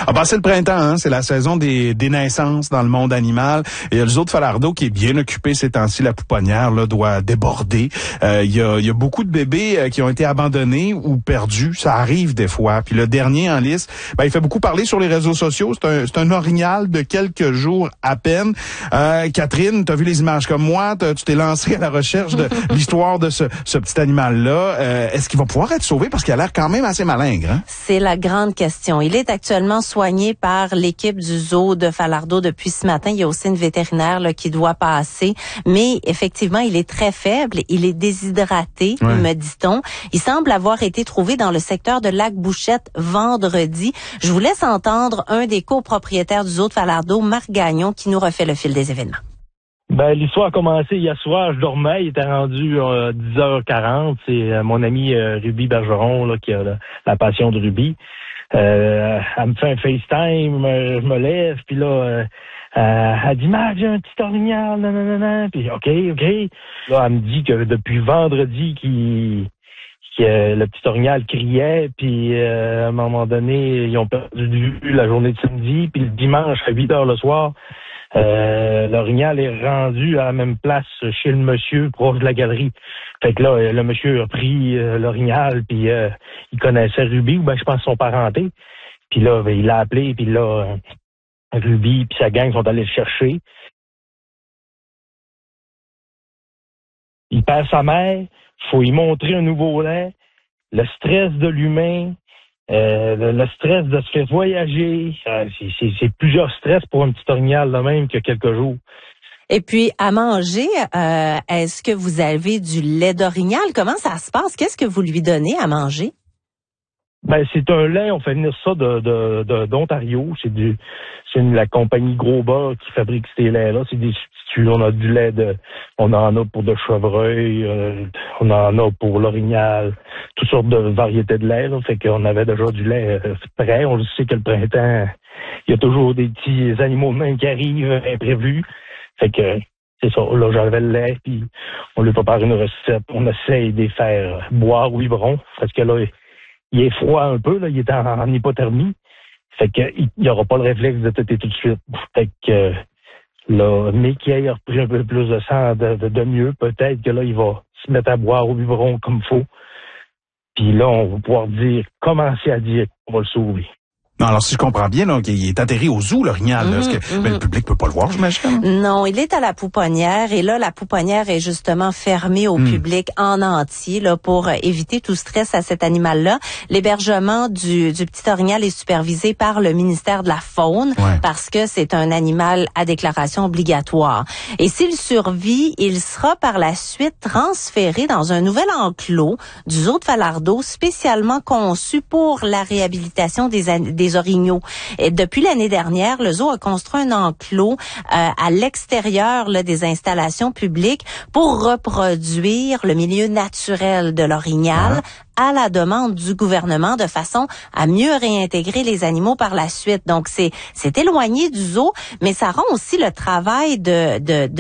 Ah ben, c'est le printemps, hein? C'est la saison des naissances dans le monde animal. Et le zoo de Falardeau qui est bien occupé ces temps-ci, la pouponnière là doit déborder. Il y a beaucoup de bébés qui ont été abandonnés ou perdus. Ça arrive des fois. Puis le dernier en liste, il fait beaucoup parler sur les réseaux sociaux. C'est un orignal de quelques jours à peine. Catherine, t'as vu les images comme moi. Tu t'es lancée à la recherche de l'histoire de ce petit animal-là. Est-ce qu'il va pouvoir être sauvé? Parce qu'il a l'air quand même assez malingre. Hein? C'est la grande question. Il est actuellement soigné par l'équipe du zoo de Falardeau depuis ce matin. Il y a aussi une vétérinaire là, qui doit passer. Mais effectivement, il est très faible. Il est déshydraté, me dit-on. Il semble avoir été trouvé dans le secteur de Lac-Bouchette vendredi. Je vous laisse entendre un des copropriétaires du zoo de Falardeau, Marc Gagnon, qui nous refait le fil des événements. L'histoire a commencé hier soir, je dormais, il était rendu 10h40. C'est mon ami Ruby Bergeron là, qui a la passion de Ruby. Elle me fait un FaceTime, je me lève, puis là, elle dit « Marc, j'ai un petit orignal, nanana. » Puis OK. Là, elle me dit que depuis vendredi, le petit orignal criait, puis à un moment donné, ils ont perdu de vue la journée de samedi, puis le dimanche, à 8h le soir, l'orignal est rendu à la même place chez le monsieur, proche de la galerie. Fait que là, le monsieur a pris l'orignal, puis il connaissait Ruby, ou je pense son parenté. Puis là, il l'a appelé, puis là, Ruby puis sa gang sont allés le chercher. Il perd sa mère, faut y montrer un nouveau lait, le stress de l'humain, le stress de se faire voyager, c'est plusieurs stress pour un petit orignal de même qu'il y a quelques jours. Et puis, à manger, est-ce que vous avez du lait d'orignal? Comment ça se passe? Qu'est-ce que vous lui donnez à manger? C'est un lait, on fait venir ça d'Ontario. C'est la compagnie Grosbas qui fabrique ces laits-là. C'est des substituts. On a du lait on en a pour de chevreuil, on en a pour l'orignal, toutes sortes de variétés de lait, là. Fait qu'on avait déjà du lait prêt. On sait que le printemps, il y a toujours des petits animaux de même qui arrivent, imprévus. Fait que, c'est ça. Là, j'avais le lait, puis on lui prépare une recette. On essaye de les faire boire au biberon. Parce que là, il est froid un peu, là, il est en hypothermie. Fait que il n'y aura pas le réflexe de têter tout de suite. Fait que là, mais qu'il ait repris un peu plus de sang de mieux, peut-être que là, il va se mettre à boire au biberon comme il faut. Puis là, on va pouvoir commencer à dire qu'on va le sauver. Non, alors si je comprends bien, là, il est atterri au zoo, l'orignal. Est-ce que le public peut pas le voir, j'imagine? Non, il est à la pouponnière et là, la pouponnière est justement fermée au public en entier là pour éviter tout stress à cet animal-là. L'hébergement du petit orignal est supervisé par le ministère de la Faune parce que c'est un animal à déclaration obligatoire. Et s'il survit, il sera par la suite transféré dans un nouvel enclos du zoo de Falardeau spécialement conçu pour la réhabilitation des orignaux. Et depuis l'année dernière, le zoo a construit un enclos à l'extérieur là, des installations publiques pour reproduire le milieu naturel de l'orignal à la demande du gouvernement de façon à mieux réintégrer les animaux par la suite. Donc c'est éloigné du zoo, mais ça rend aussi le travail de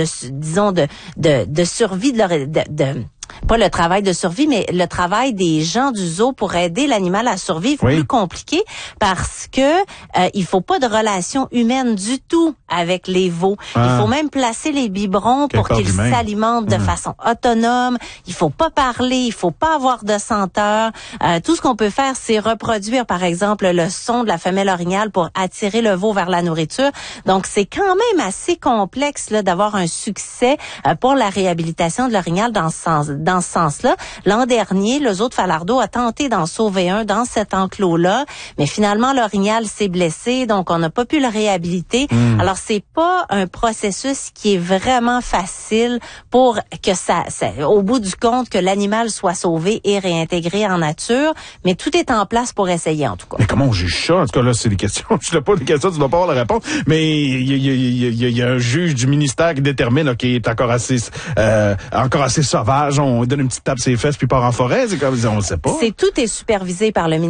survie pas le travail de survie, mais le travail des gens du zoo pour aider l'animal à survivre plus compliqué parce que il faut pas de relation humaine du tout avec les veaux. Il faut même placer les biberons pour qu'ils s'alimentent de façon autonome. Il faut pas parler, il faut pas avoir de senteur. Tout ce qu'on peut faire, c'est reproduire, par exemple, le son de la femelle orignale pour attirer le veau vers la nourriture. Donc, c'est quand même assez complexe là d'avoir un succès pour la réhabilitation de l'orignal dans ce sens-là. L'an dernier, le zoo de Falardeau a tenté d'en sauver un dans cet enclos-là, mais finalement, l'orignal s'est blessé, donc on n'a pas pu le réhabiliter. Alors, c'est pas un processus qui est vraiment facile pour que au bout du compte, que l'animal soit sauvé et réintégré en nature, mais tout est en place pour essayer, en tout cas. Mais comment on juge ça? En tout cas, là, c'est des questions. Je n'ai pas des questions, tu dois pas avoir la réponse, mais il y a un juge du ministère qui détermine, qui est encore assez sauvage. On donne une petite tape sur les fesses puis part en forêt. C'est comme, on ne sait pas. Tout est supervisé par le ministère.